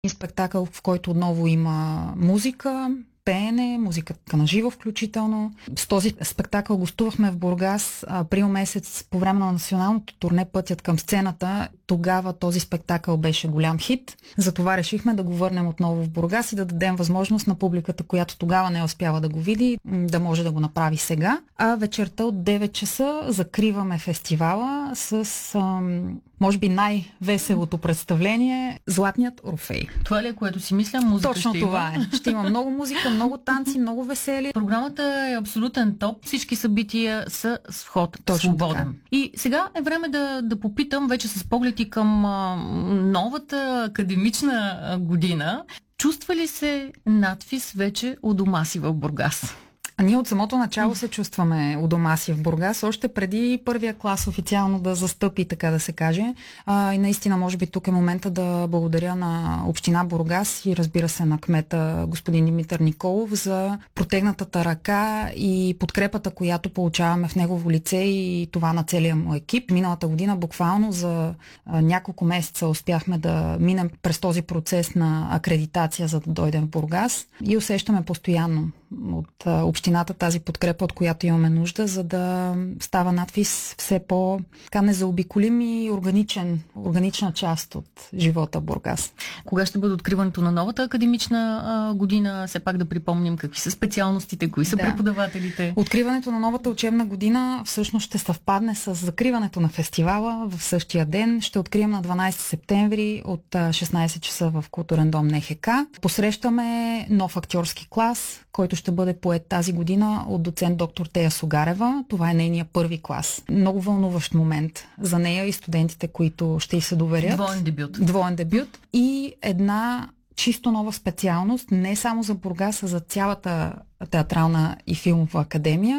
спектакъл, в който отново има музика, пеене, музиката на живо включително. С този спектакъл гостувахме в Бургас април месец по време на националното турне "Пътят към сцената". Тогава този спектакъл беше голям хит. Затова решихме да го върнем отново в Бургас и да дадем възможност на публиката, която тогава не успява да го види, да може да го направи сега. А вечерта от 9 часа закриваме фестивала с може би най-веселото представление "Златният Орфей". Това ли е, което си мисля? Музика Точно ще това има. е. Ще има много музика, много танци, много весели. Програмата е абсолютен топ. Всички събития са с вход свободен. Така. И сега е време да попитам, вече с поглед и към новата академична година, чувства ли се надфис вече у дома си в Бургас? Ние от самото начало се чувстваме у дома си в Бургас, още преди първия клас официално да застъпи, така да се каже. И наистина, може би тук е момента да благодаря на община Бургас и разбира се на кмета господин Димитър Николов за протегнатата ръка и подкрепата, която получаваме в негово лице и това на целия му екип. Миналата година буквално за няколко месеца успяхме да минем през този процес на акредитация, за да дойдем в Бургас и усещаме постоянно от общината тази подкрепа, от която имаме нужда, за да става надвис все по-незаобиколим и органична част от живота в Бургас. Кога ще бъде откриването на новата академична година? Все пак да припомним какви са специалностите, кои са преподавателите. Откриването на новата учебна година всъщност ще съвпадне с закриването на фестивала в същия ден. Ще открием на 12 септември от 16 часа в Културен дом НХК. Посрещаме нов актьорски клас, който ще бъде поет тази година от доцент доктор Тея Сугарева. Това е нейния първи клас. Много вълнуващ момент за нея и студентите, които ще й се доверят. Двоен дебют. И една чисто нова специалност, не само за Бургас, а за цялата театрална и филмова академия.